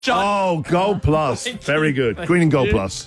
Oh, Gold Plus. Very good. Green and Gold Plus.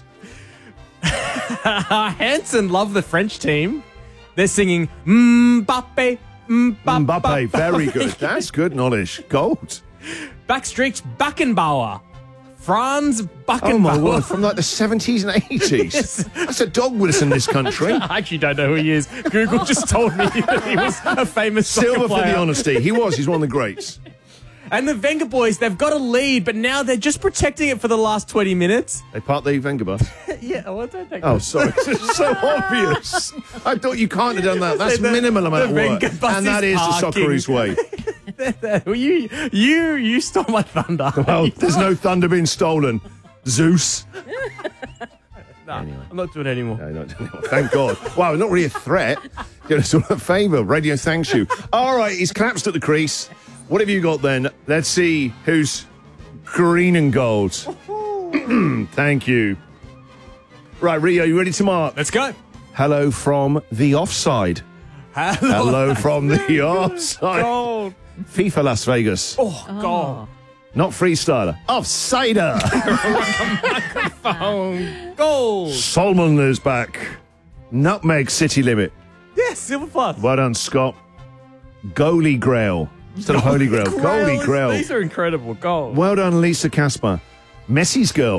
Hanson love the French team. They're singing Mbappe, Mbappe. Very good. That's good knowledge. Gold. Backstreet's Beckenbauer. Franz Beckenbauer. Oh, my word. From like the 70s and 80s. Yes. That's a dog with us in this country. I actually don't know who he is. Google just told me that he was a famous soccer Silver for player. the honesty. He was. He's one of the greats. And the Wenger boys, they've got a lead, but now they're just protecting it for the last 20 minutes. They part the Wenger bus. Yeah, well, don't take Oh, sorry. It's so obvious. I thought you can't have done that. That's minimal amount of work. Wenger bus And that is the parking. Socceroos way. You stole my thunder. Well, there's no thunder being stolen. Zeus. Anyway. I'm not doing it anymore. No, not anymore. Thank God. Wow, not really a threat. Doing us all a favour. Radio thanks you. All right, he's collapsed at the crease. What have you got then? Let's see who's green and gold. Thank you. Right, Rio, you ready to mark? Let's go. Hello from the offside. Hello from the offside. Gold. FIFA Las Vegas. Oh, gold. Not freestyler. Offsider. Phone. Gold. Solomon is back. Nutmeg City Limit. Yes, silver plus. Well done, Scott. Goalie Grail. Instead of Holy Grail. Goalie Grail. These are incredible. Gold. Well done, Lisa Casper. Messi's girl.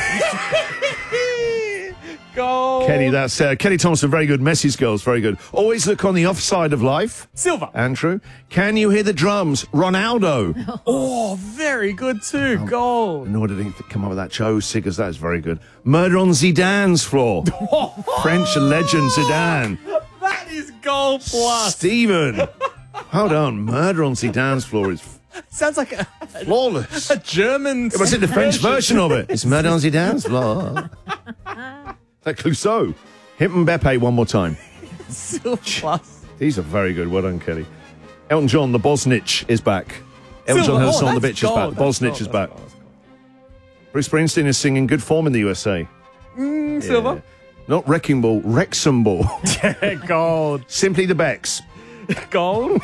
Gold. Kenny, that's Kenny Thompson, very good. Messi's girl's very good. Always look on the offside of life. Silver. Andrew. Can you hear the drums? Ronaldo. Oh, very good too. Gold. Nor did he come up with that. Joe Siggers, that is very good. Murder on Zidane's floor. French legend Zidane. That is gold plus. Stephen. Hold on. Murder on Zidane's floor is Sounds like a flawless. German. It was in the French version of it. It's Murder on Zidane's floor. That Clouseau. Hit Mbappe one more time. Silver plus. These are very good. Well done, Kelly. Elton John, the Bosnich, is back. Elton John has on the bitch is back. Bosnich is back. Bruce Springsteen is singing Good Form in the USA. Silver. Not Wrecking Ball, Wrexham Ball. Gold. Simply the Becks. Gold.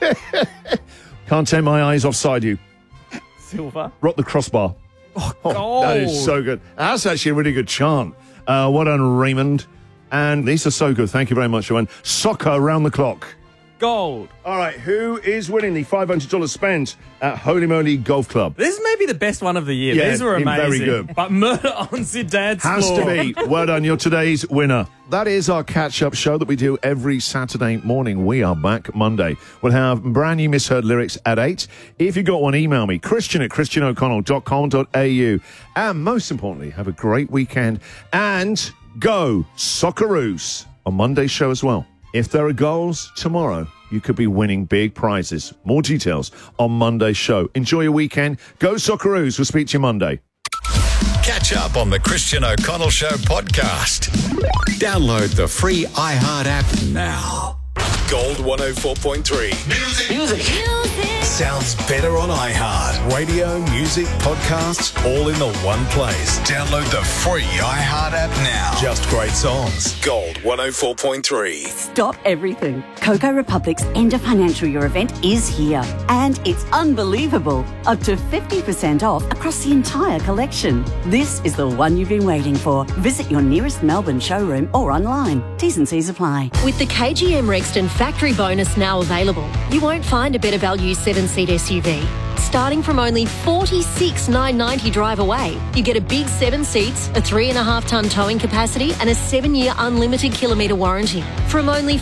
Can't take my eyes offside you. Silver. Rock the Crossbar. Gold. That is so good. That's actually a really good chant. Well done, Raymond. And these are so good. Thank you very much, Owen. Soccer around the clock. Gold. All right, who is winning the $500 spent at Holy Moly Golf Club? This may be the best one of the year. Yeah, These were amazing. very good. But Murder on Zidane's Has floor. to be. Well done, you're today's winner. That is our catch-up show that we do every Saturday morning. We are back Monday. We'll have brand new Misheard Lyrics at 8. If you got one, email me, christian@christianoconnell.com.au. And most importantly, have a great weekend. And go Socceroos on Monday's show as well. If there are goals tomorrow, you could be winning big prizes. More details on Monday's show. Enjoy your weekend. Go Socceroos. We'll speak to you Monday. Catch up on the Christian O'Connell Show podcast. Download the free iHeart app now. Gold 104.3. Music. Sounds better on iHeart. Radio, music, podcasts, all in the one place. Download the free iHeart app now. Just great songs. Gold 104.3. Stop everything. Coco Republic's End of Financial Year event is here. And it's unbelievable. Up to 50% off across the entire collection. This is the one you've been waiting for. Visit your nearest Melbourne showroom or online. T's and C's apply. With the KGM Rexton factory bonus now available, you won't find a better value 7-seat SUV. Starting from only $46,990 drive away, you get a big 7 seats, a 3.5-tonne towing capacity and a 7-year unlimited kilometre warranty. From only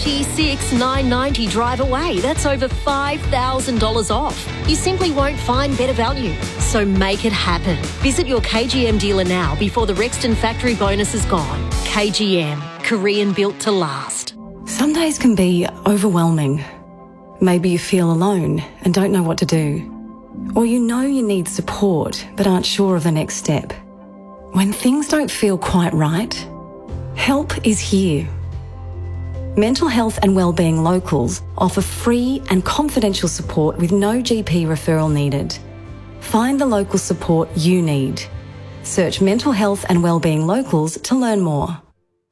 $46,990 drive away, that's over $5,000 off. You simply won't find better value. So make it happen. Visit your KGM dealer now before the Rexton factory bonus is gone. KGM, Korean built to last. Some days can be overwhelming. Maybe you feel alone and don't know what to do. Or you know you need support but aren't sure of the next step. When things don't feel quite right, help is here. Mental Health and Wellbeing Locals offer free and confidential support with no GP referral needed. Find the local support you need. Search Mental Health and Wellbeing Locals to learn more.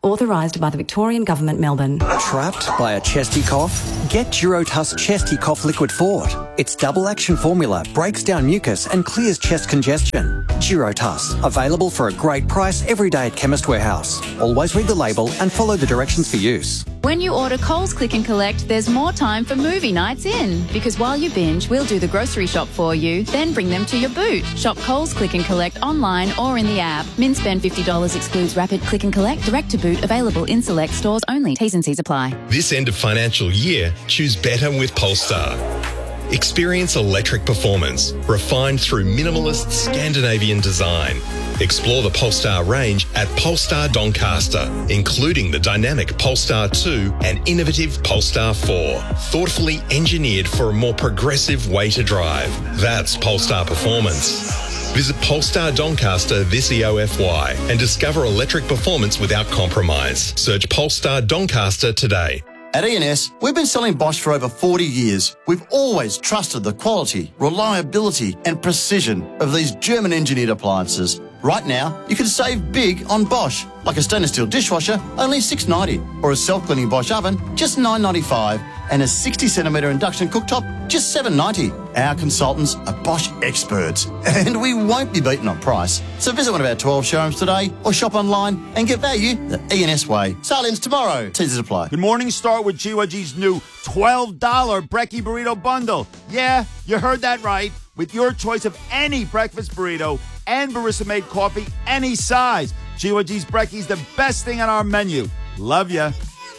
Authorised by the Victorian Government, Melbourne. Trapped by a chesty cough? Get Durotuss Chesty Cough Liquid Fort. Its double action formula breaks down mucus and clears chest congestion. Durotuss, available for a great price every day at Chemist Warehouse. Always read the label and follow the directions for use. When you order Coles Click and Collect, there's more time for movie nights in. Because while you binge, we'll do the grocery shop for you, then bring them to your boot. Shop Coles Click and Collect online or in the app. Min spend $50 excludes rapid click and collect, direct to boot, available in select stores only. T's and C's apply. This end of financial year, choose better with Polestar. Experience electric performance, refined through minimalist Scandinavian design. Explore the Polestar range at Polestar Doncaster, including the dynamic Polestar 2 and innovative Polestar 4, thoughtfully engineered for a more progressive way to drive. That's Polestar performance. Visit Polestar Doncaster this EOFY and discover electric performance without compromise. Search Polestar Doncaster today. At E&S, we've been selling Bosch for over 40 years. We've always trusted the quality, reliability and precision of these German-engineered appliances. Right now, you can save big on Bosch, like a stainless steel dishwasher, only $6.90, or a self-cleaning Bosch oven, just $9.95, and a 60cm induction cooktop, just $7.90. Our consultants are Bosch experts, and we won't be beaten on price. So visit one of our 12 showrooms today, or shop online and get value the E&S way. Sale ends tomorrow. Teasers apply. Good morning. Start with GYG's new $12 Brekkie Burrito Bundle. Yeah, you heard that right. With your choice of any breakfast burrito and barista-made coffee, any size. GYG's Brekkie's the best thing on our menu. Love ya.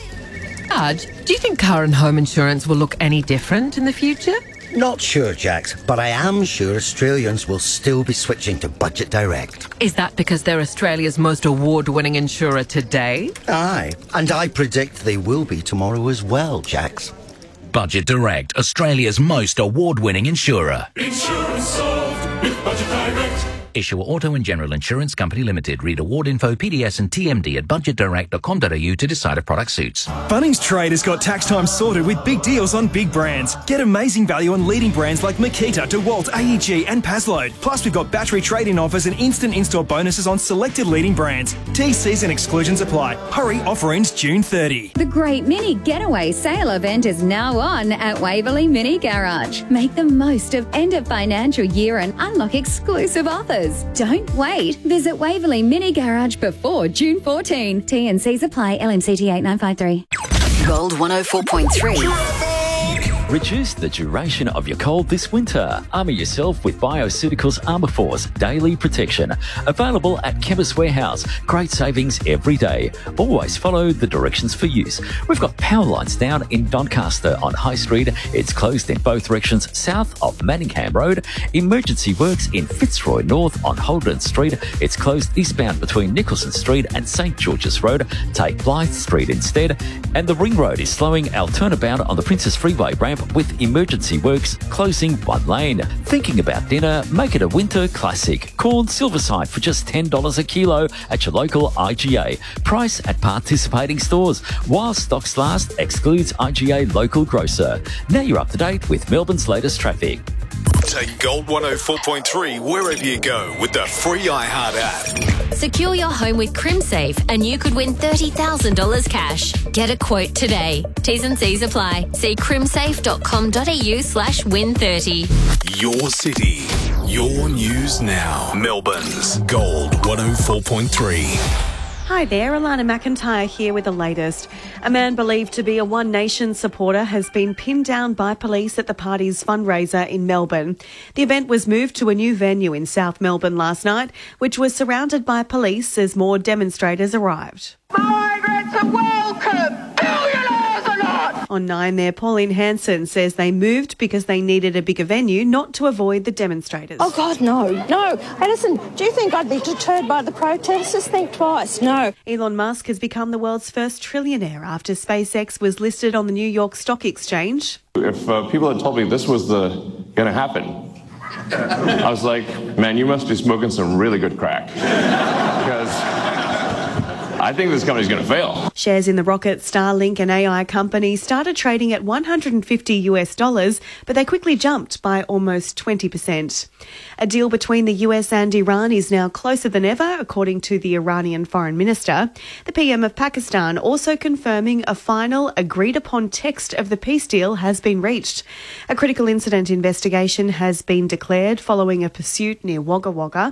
Raj, do you think car and home insurance will look any different in the future? Not sure, Jax, but I am sure Australians will still be switching to Budget Direct. Is that because they're Australia's most award-winning insurer today? Aye, and I predict they will be tomorrow as well, Jax. Budget Direct, Australia's most award-winning insurer. Insurance solved with Budget Direct. Issuer Auto and General Insurance Company Limited. Read award info, PDS and TMD at budgetdirect.com.au to decide if product suits. Bunnings Trade has got tax time sorted with big deals on big brands. Get amazing value on leading brands like Makita, DeWalt, AEG and Pazload. Plus we've got battery trade-in offers and instant in-store bonuses on selected leading brands. TCs and exclusions apply. Hurry, offer ends June 30. The Great Mini Getaway Sale event is now on at Waverley Mini Garage. Make the most of end of financial year and unlock exclusive offers. Don't wait. Visit Waverley Mini Garage before June 14. T&Cs apply. LMCT 8953. Gold 104.3. Reduce the duration of your cold this winter. Armour yourself with Bioceuticals Armour Force Daily Protection. Available at Chemist Warehouse. Great savings every day. Always follow the directions for use. We've got power lines down in Doncaster on High Street. It's closed in both directions south of Manningham Road. Emergency works in Fitzroy North on Holden Street. It's closed eastbound between Nicholson Street and St George's Road. Take Blythe Street instead. And the Ring Road is slowing our turnabout on the Princess Freeway ramp with emergency works closing one lane. Thinking about dinner? Make it a winter classic. Corn Silverside for just $10 a kilo at your local IGA. Price at participating stores. While stocks last, excludes IGA local grocer. Now you're up to date with Melbourne's latest traffic. Take Gold 104.3 wherever you go with the free iHeart app. Secure your home with CrimSafe and you could win $30,000 cash. Get a quote today. T's and C's apply. See crimsafe.com.au/win30. Your city, your news now. Melbourne's Gold 104.3. Hi there, Alana McIntyre here with the latest. A man believed to be a One Nation supporter has been pinned down by police at the party's fundraiser in Melbourne. The event was moved to a new venue in South Melbourne last night, which was surrounded by police as more demonstrators arrived. Migrants are welcome! Billionaires are not! On 9 there, Pauline Hanson says they moved because they needed a bigger venue, not to avoid the demonstrators. Oh, God, no. No. Hey, listen, do you think I'd be deterred by the protesters? Think twice. No. Elon Musk has become the world's first trillionaire after SpaceX was listed on the New York Stock Exchange. If people had told me this was going to happen, I was like, man, you must be smoking some really good crack. Because I think this company's going to fail. Shares in the rocket, Starlink and AI company started trading at $150, but they quickly jumped by almost 20%. A deal between the US and Iran is now closer than ever, according to the Iranian Foreign Minister. The PM of Pakistan also confirming a final agreed-upon text of the peace deal has been reached. A critical incident investigation has been declared following a pursuit near Wagga Wagga.